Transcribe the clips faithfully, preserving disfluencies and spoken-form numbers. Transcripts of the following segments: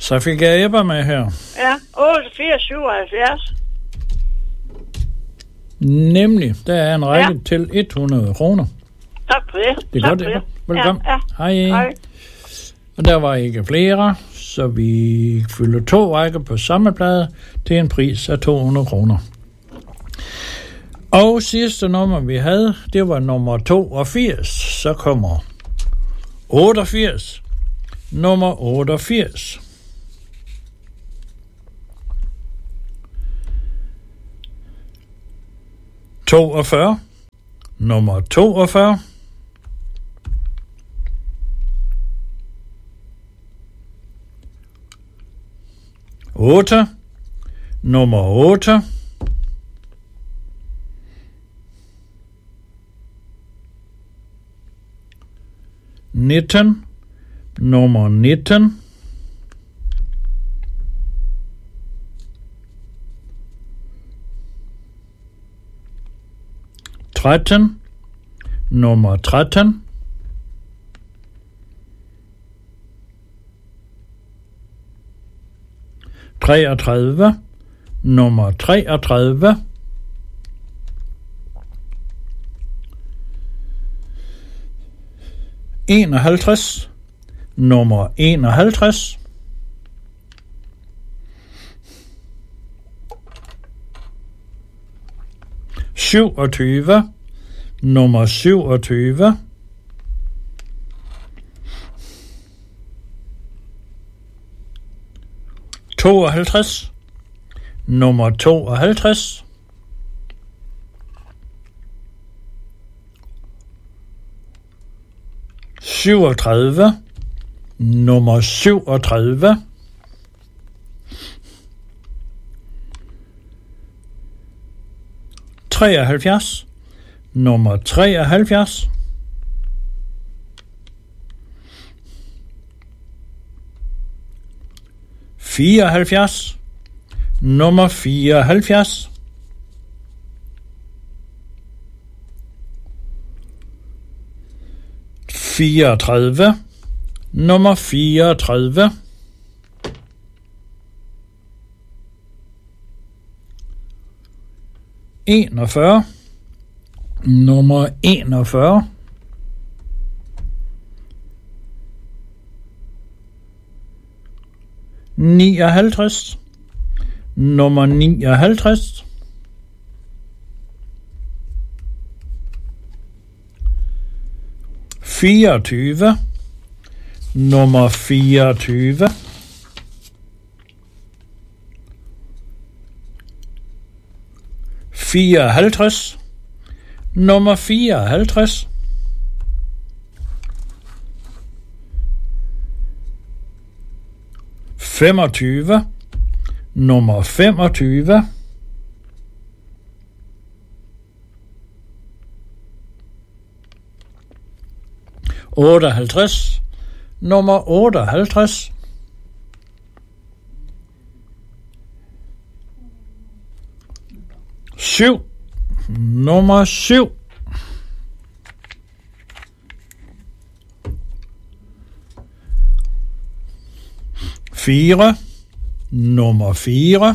Så fik jeg Ebba med her. Ja, otteogfirs syvoghalvfjerds. Nemlig, der er en række Ja. til hundrede kroner. Tak for det. Det er tak godt, for Ebba. det. Velkommen. Ja, ja. Hej. Hej. Og der var ikke flere, så vi fylder to rækker på samme plade til en pris af to hundrede kroner. Og sidste nummer, vi havde, det var nummer toogfirs. Så kommer otteogfirs. Nummer otteogfirs. toogfyrre. Nummer toogfyrre. otte. Nummer otte. nitten. Nummer nitten. tretten. Nummer tretten. treogtredive. Nummer treogtredive. enoghalvtreds. Nummer enoghalvtreds. syvogtyve. Nummer syvogtyve. tooghalvtreds. Nummer tooghalvtreds. syvogtredive. Nummer syvogtredive. treoghalvfjerds. Nummer treoghalvfjerds. fireoghalvfjerds. Nummer fireoghalvfjerds. fireogtredive. Nummer fireogtredive. enogfyrre. Nummer enogfyrre. nioghalvtreds. Nummer nioghalvtreds. fireogtyve. Nummer fireogtyve. fireoghalvtreds. Nummer fireoghalvtreds. femogtyve. Nummer femogtyve. otteoghalvtreds. Nummer otteoghalvtreds. syv. Nummer syv. fire. Nummer fire.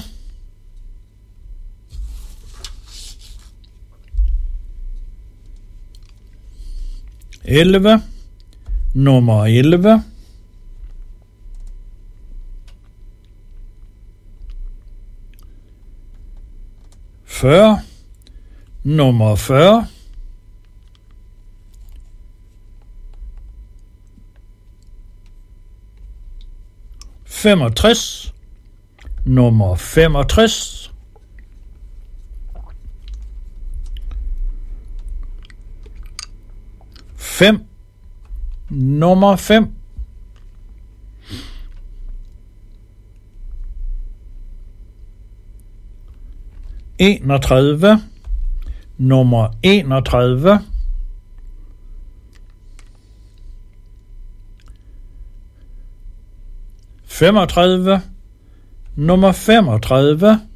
elleve. Nummer elleve. fyrre. Nummer fyrre. femogtres. Nummer femogtres. fem. Nummer fem. enogtredive. Nummer enogtredive. femogtredive. Nummer femogtredive.